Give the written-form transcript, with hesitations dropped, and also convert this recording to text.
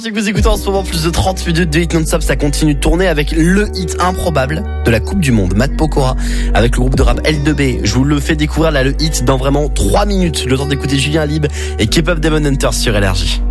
Si vous écoutez en ce moment plus de 30 minutes de hit non-stop, ça continue de tourner avec le hit improbable de la Coupe du Monde, Matt Pokora, avec le groupe de rap L2B. Je vous le fais découvrir là, le hit dans vraiment 3 minutes. Le temps d'écouter Julien Lieb et Keep Up Demon Hunters sur LRJ.